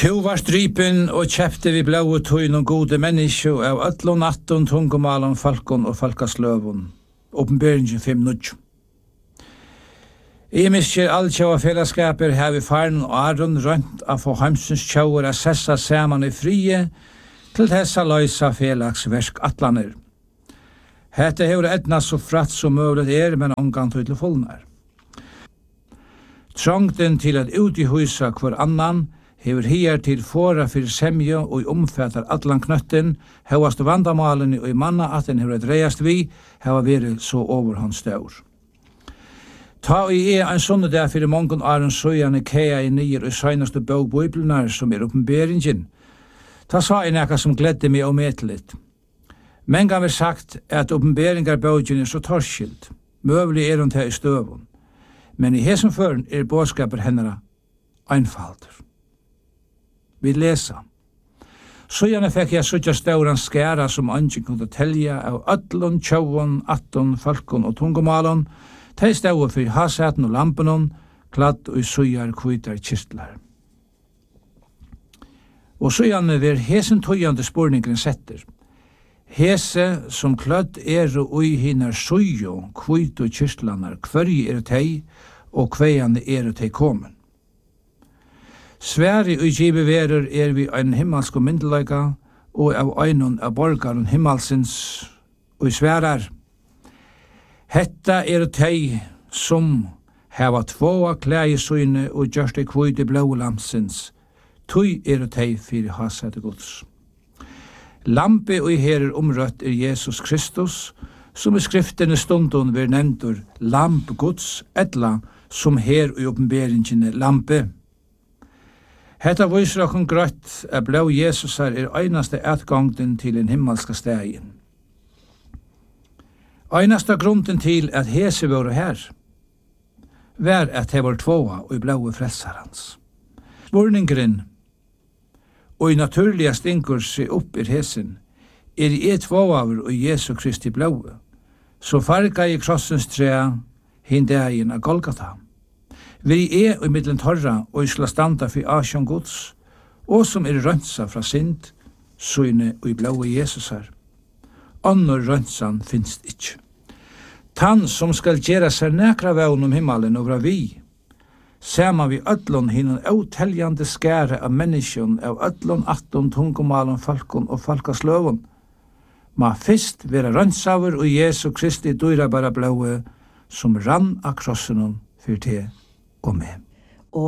Tu var strypen og kjepte vi blåe tøyn og gode mennesker av öllon atton tungumalon falkon og falkasløvon. Åpenberingen 5:9. I miskjer alltjåa fellesskaper her vi faren og Aron rønt av få heimsens tjauer a sessa saman i frie til hessa løysa felagsverk atlaner. Hette hever etna så fratt som mulig men omgang til fullnar. Trångten til at ut i husa hver annan hever hier til fora fyrir semje og i omfattar allan knøtten, hevast vandamalen og i manna at den hever dreiast vi, heva veri så overhåndstør. Ta i en sånne der fyrir mongon Aron søyane kea i nyer og søgnaste bøgbøyblenar som åpenberingen. Ta sa i nekka som gledde meg ometelig. Men kan vi sagt at åpenberingar bøgjen så torskilt, møvlig hun til i støvun. Men i hesum føren bådskaper hennara einfalder. Vi lesa. Søgjane fikk jeg suttja stauran skæra som angen kunne telja av öllon, tjauon, atton, falkon og tungumalon, tei stau fyrir hasaten og lampenon, kladd og søgjar kvitar kistlar. Og søgjane ver hesen tøyande spurningren setter. Hese som kladd og ui hinar søgjo, kvit og kistlanar, hvergi tei, og kveiande tei komen. Sværi og gibe verer vi ein himmelsk myndelega, og av einon av borgaren himmelsins og sværar. Hetta tei som heva tvåa klæi søyne og gjørst kvøyde blålamsins, tøy tei fyrir hasete gods. Lampe og her omrøtt Jesus Kristus, som i skriftene stundon ver nevntur lamp gods, etla som her i åpenberingene lampe. Hetta viser okkur grøtt at blå Jesus einaste atgangten til en himmelska stegin. Einaste grunden til at hese våre her, var at he var tvåa og i blåe frelsarans. Spurningren, og i naturliga stinkur seg opp hesen, i tvåaver og Jesu Kristi blåe, så farga i krossens trea hindegin av Golgata. Vi i middelen torra og i skla standa for asjon gods, og som rønsa fra synd, søyne og i blåe Jesusar. Annor rønsan finst ikkje. Tann som skal gjera seg nekra vevn himmelen over vi, sama vi öllon hinnan åteljande skære av menneskjon av öllon, atton, tungumalon, falkon og falkasløvon, ma fyrst vera rønsaver og Jesu Kristi dyra bara blåe, som rann av krossenon for te og med.